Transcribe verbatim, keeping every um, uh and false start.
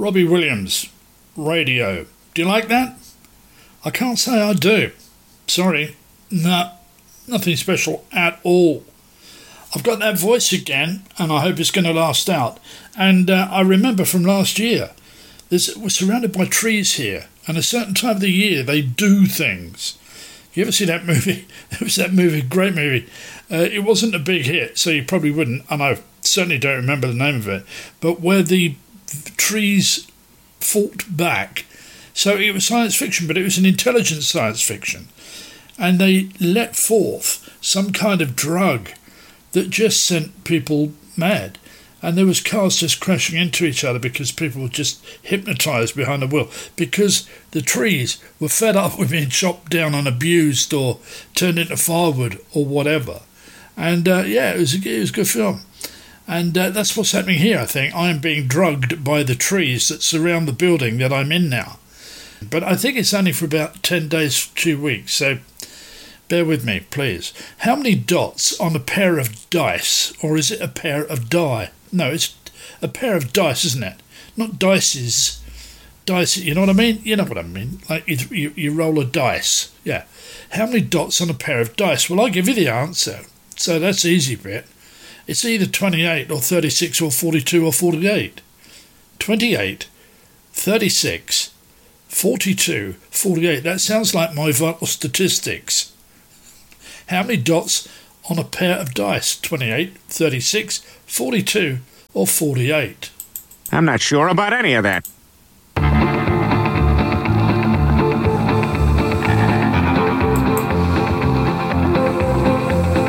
Robbie Williams, Radio. Do you like that? I can't say I do. Sorry. No, nothing special at all. I've got that voice again, and I hope it's going to last out. And uh, I remember from last year, there's, we're surrounded by trees here, and a certain time of the year they do things. You ever see that movie? There was that movie, great movie. Uh, it wasn't a big hit, so you probably wouldn't, and I certainly don't remember the name of it, but where the, the trees fought back. So it was science fiction, but it was an intelligent science fiction. And they let forth some kind of drug that just sent people mad. And there was cars just crashing into each other because people were just hypnotised behind the wheel, because the trees were fed up with being chopped down and abused or turned into firewood or whatever. And uh, yeah, it was, a, it was a good film. And uh, that's what's happening here, I think. I am being drugged by the trees that surround the building that I'm in now. But I think it's only for about ten days, two weeks, so bear with me, please. How many dots on a pair of dice, or is it a pair of die? No, it's a pair of dice, isn't it? Not dices. Dice, you know what I mean? You know what I mean. Like you, you, you roll a dice. Yeah. How many dots on a pair of dice? Well, I'll give you the answer. So that's the easy bit. It's either twenty-eight or thirty-six or forty-two or forty-eight. twenty-eight, thirty-six, forty-two, forty-eight. That sounds like my vital statistics. How many dots on a pair of dice? twenty-eight, thirty-six, forty-two or forty-eight? I'm not sure about any of that.